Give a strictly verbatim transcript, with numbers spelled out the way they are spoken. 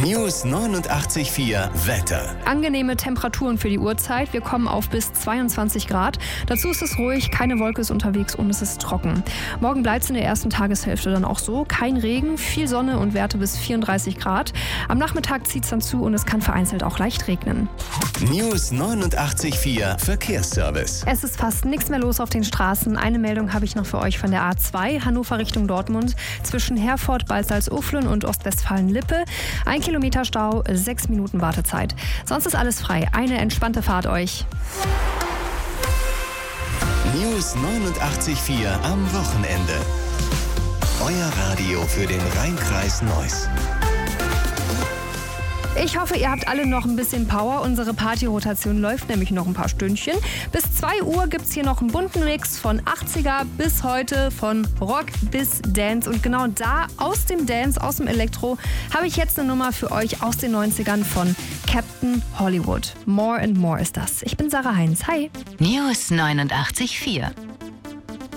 News neunundachtzig Komma vier Wetter. Angenehme Temperaturen für die Uhrzeit. Wir kommen auf bis zweiundzwanzig Grad. Dazu ist es ruhig, keine Wolke ist unterwegs und es ist trocken. Morgen bleibt es in der ersten Tageshälfte dann auch so. Kein Regen, viel Sonne und Werte bis vierunddreißig Grad. Am Nachmittag zieht es dann zu und es kann vereinzelt auch leicht regnen. News neunundachtzig Komma vier Verkehrsservice. Es ist fast nichts mehr los auf den Straßen. Eine Meldung habe ich noch für euch von der A zwei, Hannover Richtung Dortmund. Zwischen Herford, Bad Salzuflen und Ostwestfalen-Lippe. Ein Kilometer Stau, sechs Minuten Wartezeit. Sonst ist alles frei. Eine entspannte Fahrt euch. News neunundachtzig Komma vier am Wochenende. Euer Radio für den Rhein-Kreis Neuss. Ich hoffe, ihr habt alle noch ein bisschen Power. Unsere Partyrotation läuft nämlich noch ein paar Stündchen. Bis zwei Uhr gibt es hier noch einen bunten Mix von achtziger bis heute, von Rock bis Dance. Und genau da, aus dem Dance, aus dem Elektro, habe ich jetzt eine Nummer für euch aus den neunzigern von Captain Hollywood. More and More ist das. Ich bin Sarah Heinz. Hi. News neunundachtzig Komma vier.